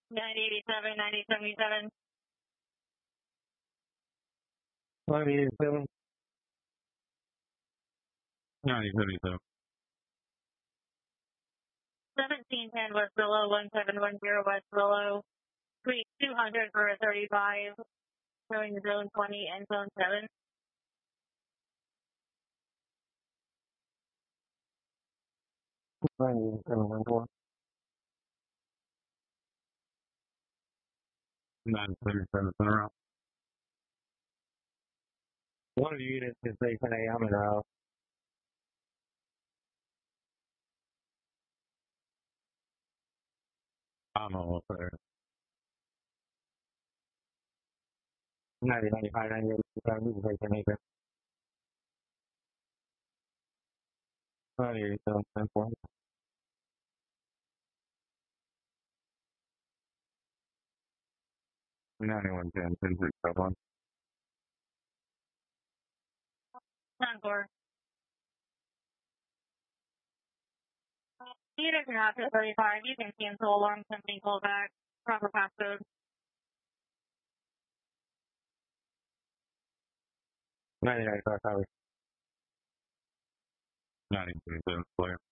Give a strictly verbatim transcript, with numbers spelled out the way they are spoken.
nine eighty-seven, ninety seventy-seven. One eighty-seven. ninety seventy-seven. seventeen ten West Willow, one seven one zero West Willow. Suite two hundred for a thirty-five. Showing zone twenty and zone seven. One eighty-seven, one four. nine seventy-seven center out. One of the units is safe in A. I'm in the house. I'm almost there. ninety, ninety-five, ninety-eight, ninety-seven, you can take an acre. one eighty-seven, ten four. ninety-one ten, ten six, one. Encore. You doesn't have to thirty-five. You can cancel alarm company callback. Proper passcode. ninety, ninety-five, copy. ninety seventy-seven, player.